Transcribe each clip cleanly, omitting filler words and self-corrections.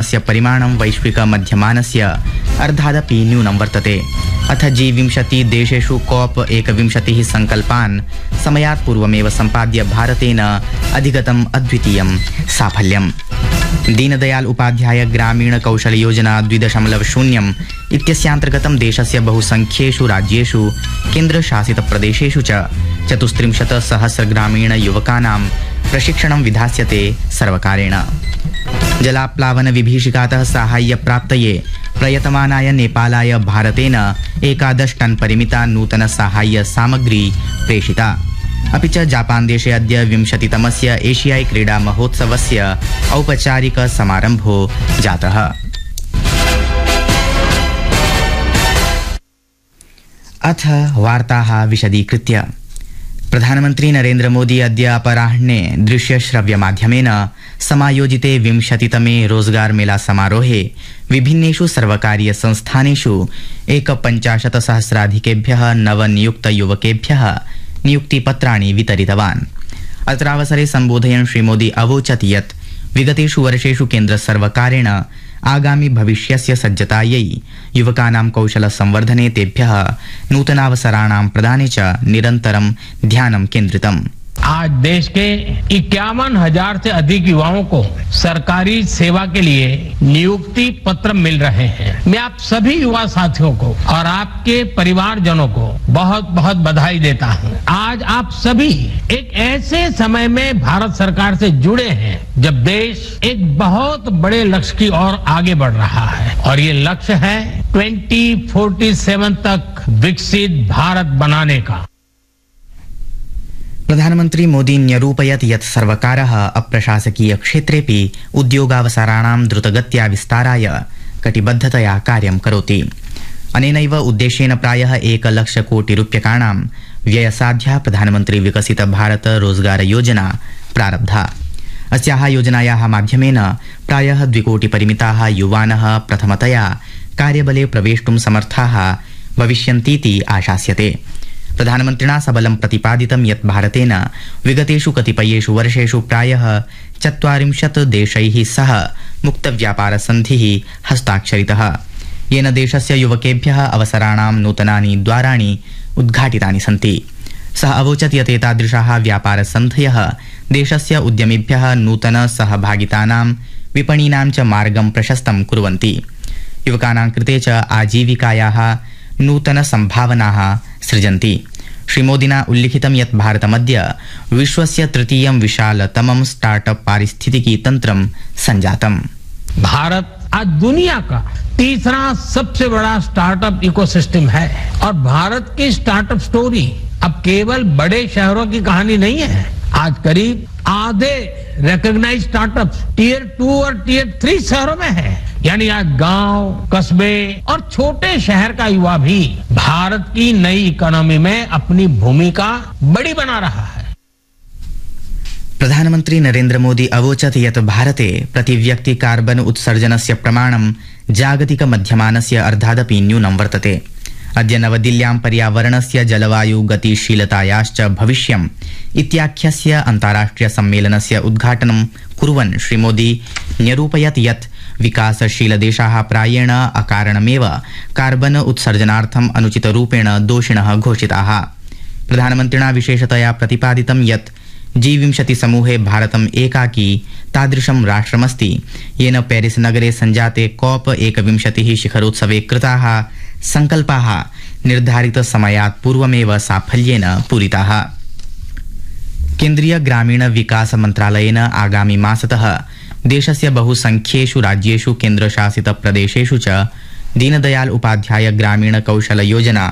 वितरणस्य परिमाणं वैश्विक मध्यमानस्य अर्धादपि न्यूनं वर्तते। अथ G20 देशेषु COP21 संकल्पान् समयात् पूर्वमेव सम्पाद्य भारतेन अधिगतम् अद्वितीयं साफल्यम्। दीनदयाल उपाध्याय ग्रामीण कौशल योजना 2.0 इत्यस्यान्तर्गतं देशस्य बहुसंख्येषु राज्येषु केन्द्रशासित प्रदेशेषु च 34,000 ग्रामीण युवकानां प्रशिक्षणं विधास्यते सर्वकारेण। जलाप्लावन विभीषिकातः साहाय्य प्राप्तये प्रयतमानाय नेपालाय भारतेन 11 टन परिमिता नूतन साहाय्य सामग्री प्रेषिता। अपि च जापान देशे अद्य 20तमस्य एशियाई क्रीडा महोत्सवस्य औपचारिक समारम्भो जातः। अथ वार्ताः विशदीकृत्य। प्रधानमन्त्री नरेन्द्र मोदी अद्य अपराह्णे दृश्यश्रव्य माध्यमेन समायोजिते 20तमे रोजगार मेला समारोहे विभिन्नेषु सर्वकारीय संस्थानेषु 51,000 नवनियुक्त युवकेभ्यः नियुक्तिपत्राणि वितरितवान्। अत्रावसरे सम्बोधयन् श्रीमोदी अवोचत् यत् विगतेषु वर्षेषु केन्द्रसर्वकारेण आगामि भविष्यस्य सज्जतायै युवकानां कौशल संवर्धने तेभ्यः नूतनावसराणां प्रदाने च निरन्तरं ध्यानं केन्द्रितम्। आज देश के 51,000 से अधिक युवाओं को सरकारी सेवा के लिए नियुक्ति पत्र मिल रहे हैं। मैं आप सभी युवा साथियों को और आपके परिवारजनों को बहुत बहुत बधाई देता हूं। आज आप सभी एक ऐसे समय में भारत सरकार से जुड़े हैं जब देश एक बहुत बड़े लक्ष्य की ओर आगे बढ़ रहा है और ये लक्ष्य है 2047 तक विकसित भारत बनाने का। प्रधानमन्त्री मोदी न्यरूपयत् यत् सर्वकारः अप्रशासकीय क्षेत्रेऽपि उद्योगावसराणां द्रुतगत्या विस्ताराय कटिबद्धतया कार्यं करोति। अनेनैव उद्देश्येन प्रायः 1,00,000 कोटि रूप्यकाणां व्ययसाध्या प्रधानमन्त्री विकसित भारत रोजगार योजना प्रारब्धा। अस्याः योजनायाः माध्यमेन प्रायः 2 कोटि परिमिताः युवानः प्रथमतया कार्यबले प्रवेष्टुं समर्थाः भविष्यन्तीति आशास्यते। प्रधानमन्त्रिणा सबलं प्रतिपादितं यत् भारतेन विगतेषु कतिपयेषु वर्षेषु प्रायः 40 देशैः सह मुक्तव्यापारसन्धिः हस्ताक्षरितः, येन देशस्य युवकेभ्यः अवसराणां नूतनानि द्वाराणि उद्घाटितानि सन्ति। सः अवोचत् यत् एतादृशाः व्यापारसन्धयः देशस्य उद्यमिभ्यः नूतन सहभागितानां विपणीनां च मार्गं प्रशस्तं कुर्वन्ति। युवकानां कृते च आजीविकायाः नूतन संभावनाः सृजन्ति। श्रीमोदिना उल्लिखितं यत् भारतमद्य विश्वस्य तृतीयं विशालतमं स्टार्टअप पारिस्थितिकी तंत्रं संजातम्। भारत आज दुनिया का तीसरा सबसे बड़ा स्टार्टअप इकोसिस्टम है और भारत की स्टार्टअप स्टोरी अब केवल बड़े शहरों की कहानी नहीं है। आज करीब आधे रिकॉग्नाइज्ड स्टार्टअप टियर 2 और टियर 3 शहरों में है। यानी आज गांव, कस्बे और छोटे शहर का युवा भी भारत की नई इकोनॉमी में अपनी भूमिका बड़ी बना रहा है। प्रधानमन्त्री नरेन्द्र मोदी अवोचत् यत् भारते प्रतिव्यक्ति कार्बन उत्सर्जनस्य प्रमाणं जागतिक मध्यमानस्य अर्धादपि न्यूनं वर्तते। अद्य नवदिल्ल्यां पर्यावरणस्य जलवायु गतिशीलतायाश्च भविष्यम् इत्याख्यस्य अन्ताराष्ट्रिय सम्मेलनस्य उद्घाटनं कुर्वन् श्रीमोदी न्यरूपयत् यत् विकासशील देशाः प्रायेण अकारणमेव कार्बन उत्सर्जनार्थम् अनुचितरूपेण दोषिणः घोषिताः। प्रधानमन्त्रिणा विशेषतया प्रतिपादितं यत् G20 समूहे भारतम् एकाकी तादृशं राष्ट्रमस्ति येन पेरिस नगरे संजाते COP21 शिखरोत्सवे कृताः संकल्पाः निर्धारित समयात् पूर्वमेव साफल्येन पूरिताः। केन्द्रीय ग्रामीण विकास मन्त्रालयेन आगामि मासतः देशस्य बहुसंख्येषु राज्येषु केन्द्रशासित प्रदेशेषु च दीनदयाल उपाध्याय ग्रामीण कौशल योजना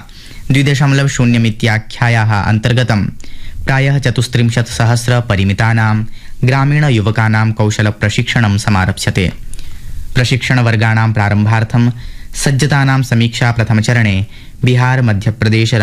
2.0 इत्याख्यायाः अन्तर्गतं प्रायः 34,000 परिमितानां ग्रामीण युवकानां कौशल प्रशिक्षणं समारप्स्यते। प्रशिक्षण वर्गाणां प्रारम्भार्थं सज्जतानां समीक्षा प्रथमचरणे बिहार, मध्यप्रदेश,